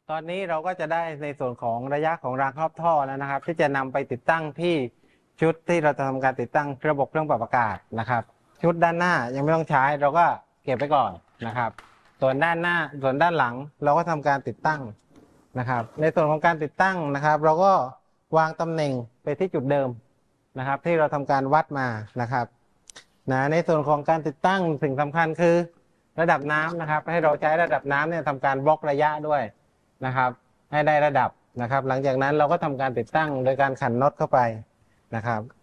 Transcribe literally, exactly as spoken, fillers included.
ตอนนี้เราก็จะได้ในส่วนของระยะของรางครอบท่อแล้วนะครับที่จะนำไปติดตั้งที่ชุดที่เราจะทำการติดตั้งระบบเครื่องปรับอากาศนะครับชุดด้านหน้ายังไม่ต้องใช้เราก็เก็บไว้ก่อนนะครับส่วนด้านหน้าส่วนด้านหลังเราก็ทำการติดตั้งนะครับในส่วนของการติดตั้งนะครับเราก็วางตำแหน่งไปที่จุดเดิมนะครับที่เราทำการวัดมานะครับนะในส่วนของการติดตั้งสิ่งสำคัญคือระดับน้ำนะครับให้เราใช้ระดับน้ำเนี่ยทำการบล็อกระยะด้วยนะครับให้ได้ระดับนะครับหลังจากนั้นเราก็ทำการติดตั้งโดยการขันน็อตเข้าไปนะครับ